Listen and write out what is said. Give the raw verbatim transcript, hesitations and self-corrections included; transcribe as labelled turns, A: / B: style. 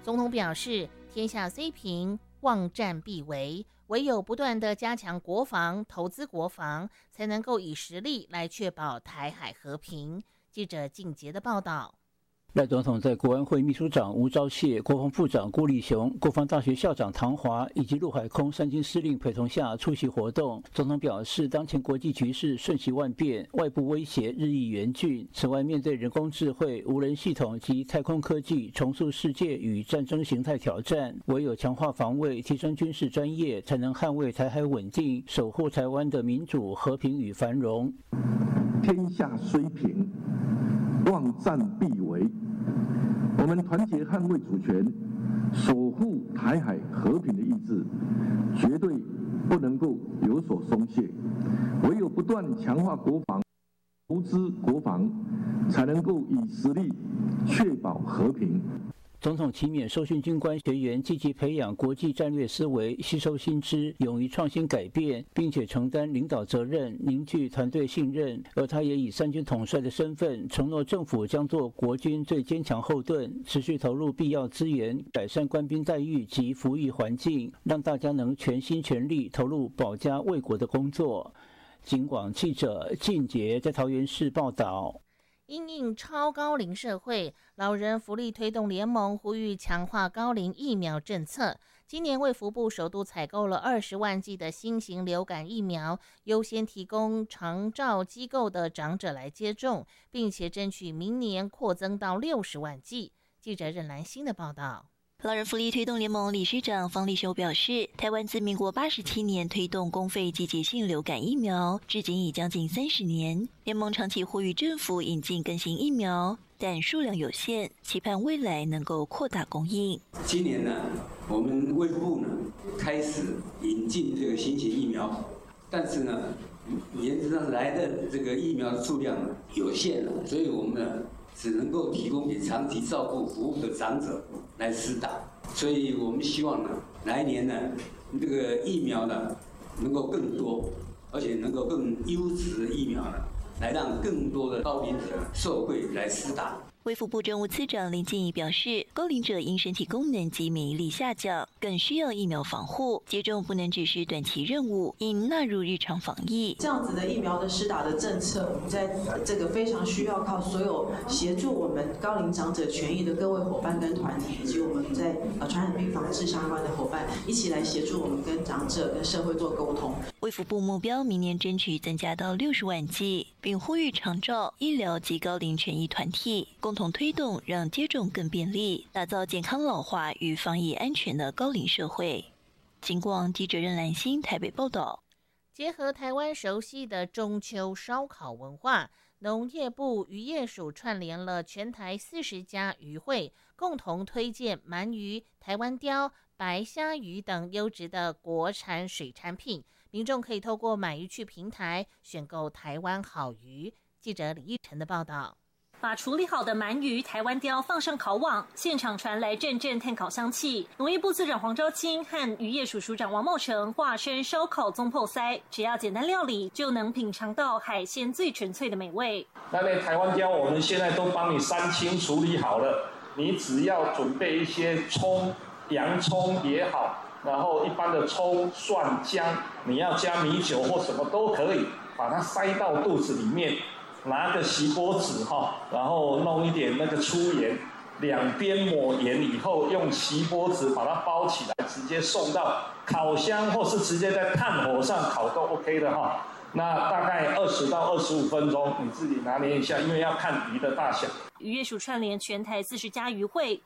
A: 总统表示，天下虽平，望战必危，唯有不断地加强国防、投资国防，才能够以实力来确保台海和平。记者靳杰的报道。
B: 赖总统在国安会秘书长吴钊燮、国防部长顾立雄、国防大学校长唐华以及陆海空三军司令陪同下出席活动。总统表示，当前国际局势瞬息万变，外部威胁日益严峻。此外，面对人工智慧、无人系统及太空科技重塑世界与战争形态挑战，唯有强化防卫、提升军事专业，才能捍卫台海稳定，守护台湾的民主、和平与繁荣。
C: 天下虽平，望战必危。我们团结捍卫主权，守护台海和平的意志，绝对不能够有所松懈。唯有不断强化国防、投资国防，才能够以实力确保和平。
B: 总统期勉受训军官学员积极培养国际战略思维，吸收新知，勇于创新改变，并且承担领导责任，凝聚团队信任。而他也以三军统帅的身份，承诺政府将做国军最坚强后盾，持续投入必要资源，改善官兵待遇及服役环境，让大家能全心全力投入保家卫国的工作。警广记者靳杰在桃园市报道。
A: 因应超高龄社会，老人福利推动联盟呼吁强化高龄疫苗政策。今年卫福部首度采购了二十万剂的新型流感疫苗，优先提供长照机构的长者来接种，并且争取明年扩增到六十万剂。记者任兰欣的报道。
D: 老人福利推动联盟理事长方立修表示，台湾自民国八十七年推动公费季节性流感疫苗，至今已将近三十年。联盟长期呼吁政府引进更新疫苗，但数量有限，期盼未来能够扩大供应。
E: 今年呢，我们卫福部呢开始引进这个新型疫苗，但是呢，原则上来的这个疫苗的数量有限了，所以我们呢只能够提供给长期照顾服务的长者来施打，所以我们希望呢，来年呢，这个疫苗呢能够更多，而且能够更优质的疫苗呢，来让更多的高龄者受惠来施打。
D: 卫福部政务次长林静怡表示，高龄者因身体功能及免疫力下降，更需要疫苗防护，接种不能只是短期任务，应纳入日常防疫。
F: 这样子的疫苗的施打的政策，我们在这个非常需要靠所有协助我们高龄长者权益的各位伙伴跟团体，以及我们在呃传染病防治相关的伙伴，一起来协助我们跟长者跟社会做沟通。
D: 卫福部目标明年争取增加到六十万剂，并呼吁长照、医疗及高龄权益团体共同推动，让接种更便利，打造健康老化与防疫安全的高龄社会。警广记者任兰欣台北报道。
A: 结合台湾熟悉的中秋烧烤文化，农业部渔业署串联了全台四十家渔会，共同推荐鳗鱼、台湾鲷、白虾鱼等优质的国产水产品，民众可以透过买鱼趣平台选购台湾好鱼。记者李义成的报道。
G: 把处理好的鳗鱼、台湾鲷放上烤网，现场传来阵阵炭烤香气。农业部次长黄昭清和渔业署署长王茂成化身烧烤中破塞，只要简单料理，就能品尝到海鲜最纯粹的美味。
H: 那那台湾鲷我们现在都帮你三清处理好了，你只要准备一些葱、洋葱也好，然后一般的葱、蒜、姜，你要加米酒或什么都可以，把它塞到肚子里面。拿个锡箔纸哈，然后弄一点那个粗盐，两边抹盐以后，用锡箔纸把它包起来，直接送到烤箱或是直接在炭火上烤都 OK 的哈。那大概二十到二十五分钟，你自己拿捏一下，因为要看鱼的大小。
G: 渔业署串联全台四十家渔会，